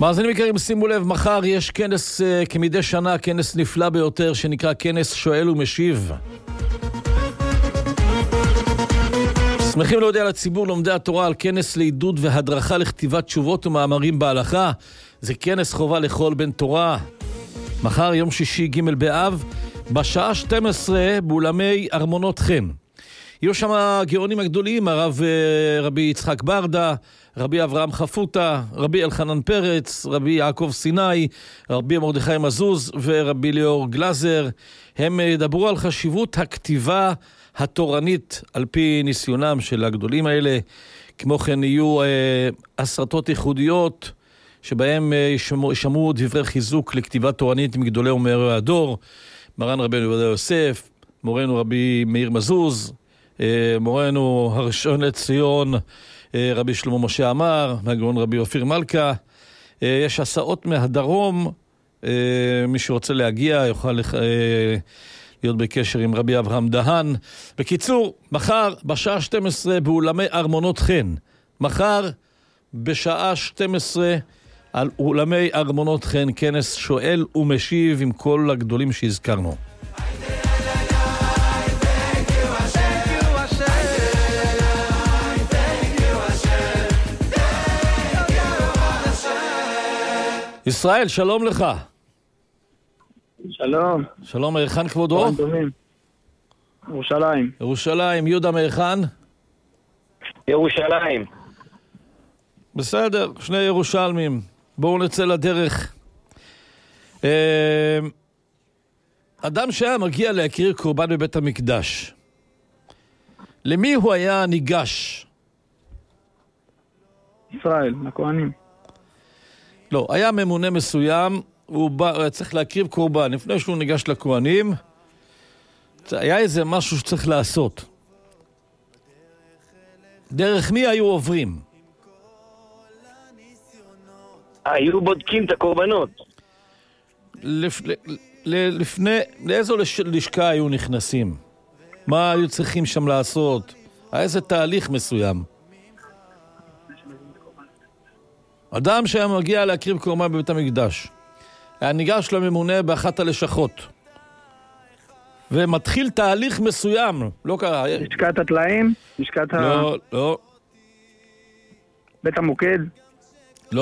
מאזינים יקרים, שימו לב, מחר יש כנס כמדי שנה, כנס נפלא ביותר שנקרא כנס שואל ומשיב. שמחים להודיע לציבור לומדי התורה על כנס לעידוד והדרכה לכתיבת תשובות ומאמרים בהלכה. זה כנס חובה לכל בן תורה. מחר יום שישי ג' באב בשעה 12 באולמי ארמונות חן. יהיו שם הגאונים הגדולים, רבי יצחק ברדה, רבי אברהם חפוטה, רבי אלחנן פרץ, רבי יעקב סיני, רבי מרדכי מזוז ורבי ליאור גלזר. הם ידברו על חשיבות הכתיבה התורנית על פי ניסיונם של הגדולים האלה. כמו כן יהיו הסרטות ייחודיות שבהם ישמעו דברי חיזוק לכתיבה תורנית מגדולי ומאירי הדור, מרן רבנו עובדיה יוסף, מורנו רבי מאיר מזוז, מורנו הראשון לציון רבי שלמה משה עמר, מהגאון רבי אופיר מלכה. יש הסעות מהדרום, מי שרוצה להגיע יוכל להיות בקשר עם רבי אברהם דהן. בקיצור, מחר בשעה 12 באולמי ארמונות חן. מחר בשעה 12 על אולמי ארמונות חן, כנס שואל ומשיב עם כל הגדולים שהזכרנו. ישראל, שלום לך. שלום. שלום, מהיכן כבודו? ירושלים. ירושלים, יהודה מהיכן? ירושלים. בסדר, שני ירושלמים. בואו נצא לדרך. אדם שהיה מגיע להקריב קורבן בבית המקדש, למי הוא היה ניגש? ישראל, לכהנים. לא, היה ממונה מסוים, הוא צריך להקריב קורבן. לפני שהוא ניגש לכהנים, היה איזה משהו שצריך לעשות. דרך מי היו עוברים? היו בודקים את הקורבנות. לאיזו לשכה היו נכנסים? מה היו צריכים שם לעשות? היה איזה תהליך מסוים. אדם שהיה מגיע להקריב קורבן בבית המקדש, היה ניגש לממונה באחת הלשכות, ומתחיל תהליך מסוים. לא קרה. לשכת התלאים? לא. בית המוקד?